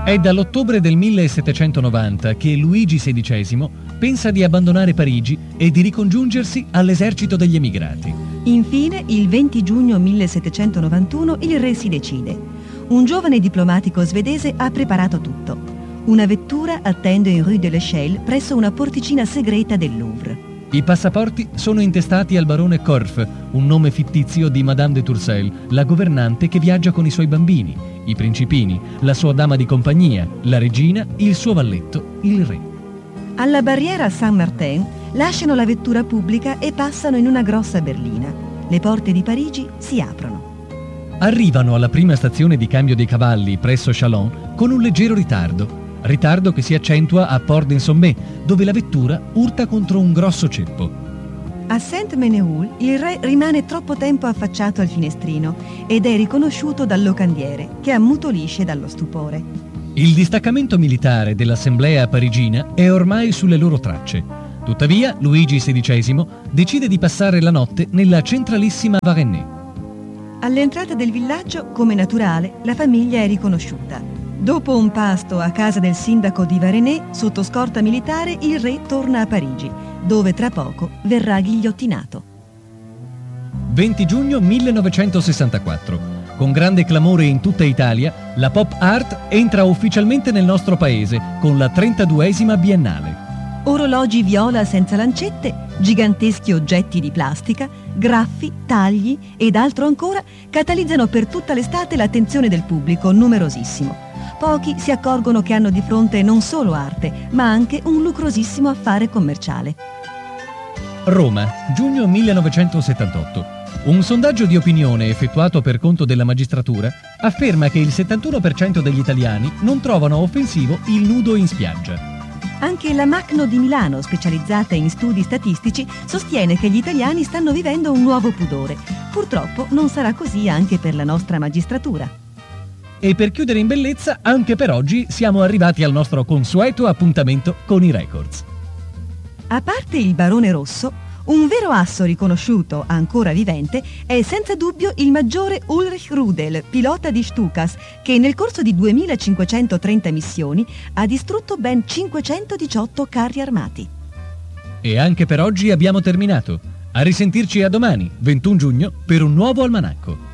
È dall'ottobre del 1790 che Luigi XVI pensa di abbandonare Parigi e di ricongiungersi all'esercito degli emigrati. Infine, il 20 giugno 1791, il re si decide. Un giovane diplomatico svedese ha preparato tutto. Una vettura attende in Rue de l'Echelle presso una porticina segreta del Louvre. I passaporti sono intestati al barone Korff, un nome fittizio di Madame de Tourcel, la governante che viaggia con i suoi bambini, i principini, la sua dama di compagnia, la regina, il suo valletto, il re. Alla barriera Saint-Martin lasciano la vettura pubblica e passano in una grossa berlina. Le porte di Parigi si aprono. Arrivano alla prima stazione di cambio dei cavalli presso Chalon con un leggero ritardo che si accentua a Port-d'Ensommet, dove la vettura urta contro un grosso ceppo. A Saint-Menehould il re rimane troppo tempo affacciato al finestrino ed è riconosciuto dal locandiere, che ammutolisce dallo stupore. Il distaccamento militare dell'Assemblea parigina è ormai sulle loro tracce. Tuttavia, Luigi XVI decide di passare la notte nella centralissima Varennes. All'entrata del villaggio, come naturale, la famiglia è riconosciuta. Dopo un pasto a casa del sindaco di Varennes, sotto scorta militare, il re torna a Parigi, dove tra poco verrà ghigliottinato. 20 giugno 1964. Con grande clamore in tutta Italia, la pop art entra ufficialmente nel nostro paese con la 32esima Biennale. Orologi viola senza lancette, giganteschi oggetti di plastica, graffi, tagli ed altro ancora catalizzano per tutta l'estate l'attenzione del pubblico, numerosissimo. Pochi si accorgono che hanno di fronte non solo arte, ma anche un lucrosissimo affare commerciale. Roma, giugno 1978. Un sondaggio di opinione effettuato per conto della magistratura afferma che il 71% degli italiani non trovano offensivo il nudo in spiaggia. Anche la Macno di Milano, specializzata in studi statistici, sostiene che gli italiani stanno vivendo un nuovo pudore. Purtroppo non sarà così anche per la nostra magistratura. E per chiudere in bellezza, anche per oggi siamo arrivati al nostro consueto appuntamento con i records. A parte il Barone Rosso, un vero asso riconosciuto, ancora vivente, è senza dubbio il maggiore Ulrich Rudel, pilota di Stukas, che nel corso di 2530 missioni ha distrutto ben 518 carri armati. E anche per oggi abbiamo terminato. A risentirci a domani, 21 giugno, per un nuovo almanacco.